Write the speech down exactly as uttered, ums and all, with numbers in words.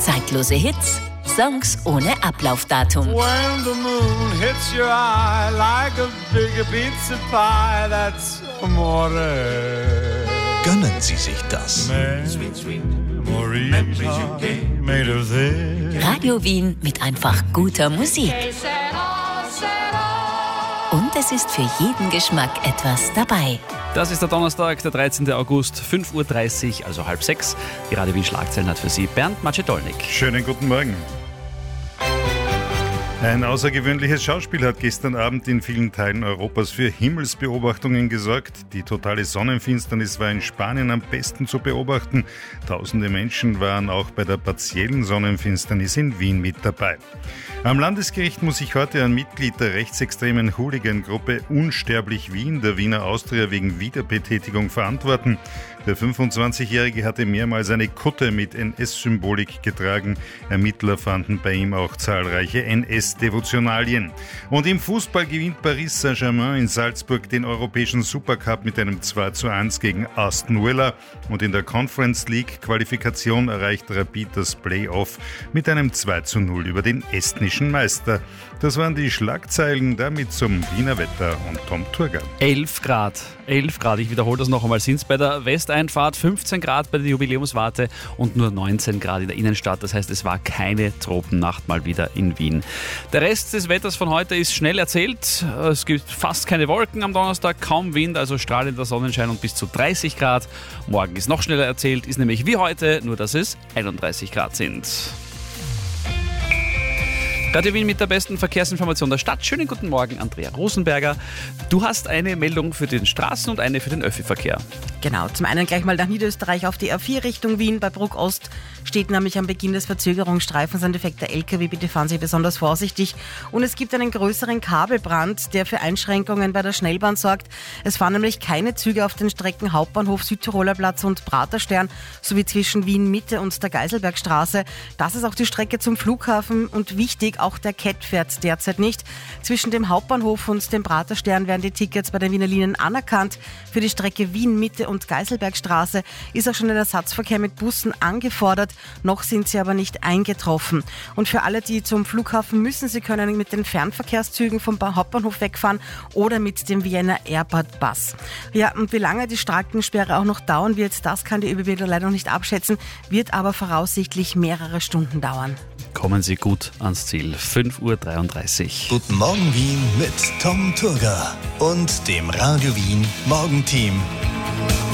Zeitlose Hits, Songs ohne Ablaufdatum. When the moon hits your eye like a big pizza pie, that's amore. Gönnen Sie sich das. Sweet, sweet Morita, made of this. Radio Wien mit einfach guter Musik. Und es ist für jeden Geschmack etwas dabei. Das ist der Donnerstag, der dreizehnten August, fünf Uhr dreißig, also halb sechs. Die Radio Wien Schlagzeilen hat für Sie Bernd Macedolnik. Schönen guten Morgen. Ein außergewöhnliches Schauspiel hat gestern Abend in vielen Teilen Europas für Himmelsbeobachtungen gesorgt. Die totale Sonnenfinsternis war in Spanien am besten zu beobachten. Tausende Menschen waren auch bei der partiellen Sonnenfinsternis in Wien mit dabei. Am Landesgericht muss sich heute ein Mitglied der rechtsextremen Hooligan-Gruppe Unsterblich Wien, der Wiener Austria, wegen Wiederbetätigung verantworten. Der fünfundzwanzigjährige hatte mehrmals eine Kutte mit N S-Symbolik getragen. Ermittler fanden bei ihm auch zahlreiche N S-Devotionalien. Und im Fußball gewinnt Paris Saint-Germain in Salzburg den europäischen Supercup mit einem zwei zu eins gegen Aston Villa. Und in der Conference League-Qualifikation erreicht Rapid das Play-Off mit einem zwei zu null über den estnischen Meister. Das waren die Schlagzeilen, damit zum Wiener Wetter und Tom Turger. elf Grad, elf Grad, ich wiederhole das noch einmal, sind es bei der Westeinfahrt, fünfzehn Grad bei der Jubiläumswarte und nur neunzehn Grad in der Innenstadt. Das heißt, es war keine Tropennacht mal wieder in Wien. Der Rest des Wetters von heute ist schnell erzählt. Es gibt fast keine Wolken am Donnerstag, kaum Wind, also strahlender Sonnenschein und bis zu dreißig Grad. Morgen ist noch schneller erzählt, ist nämlich wie heute, nur dass es einunddreißig Grad sind. Radio Wien mit der besten Verkehrsinformation der Stadt. Schönen guten Morgen, Andrea Rosenberger. Du hast eine Meldung für den Straßen- und eine für den Öffi-Verkehr. Genau, zum einen gleich mal nach Niederösterreich auf die A vier Richtung Wien. Bei Bruck Ost steht nämlich am Beginn des Verzögerungsstreifens ein defekter L K W. Bitte fahren Sie besonders vorsichtig. Und es gibt einen größeren Kabelbrand, der für Einschränkungen bei der Schnellbahn sorgt. Es fahren nämlich keine Züge auf den Strecken Hauptbahnhof, Südtiroler Platz und Praterstern sowie zwischen Wien Mitte und der Geiselbergstraße. Das ist auch die Strecke zum Flughafen und wichtig, auch der K E T fährt derzeit nicht. Zwischen dem Hauptbahnhof und dem Praterstern werden die Tickets bei den Wiener Linien anerkannt. Für die Strecke Wien Mitte und Geiselbergstraße ist auch schon ein Ersatzverkehr mit Bussen angefordert. Noch sind sie aber nicht eingetroffen. Und für alle, die zum Flughafen müssen, sie können mit den Fernverkehrszügen vom Hauptbahnhof wegfahren oder mit dem Vienna Airport Bus. Ja, und wie lange die Straßensperre auch noch dauern wird, das kann die ÖBB leider noch nicht abschätzen, wird aber voraussichtlich mehrere Stunden dauern. Kommen Sie gut ans Ziel. fünf Uhr dreiunddreißig. Guten Morgen Wien mit Tom Turger und dem Radio Wien Morgenteam.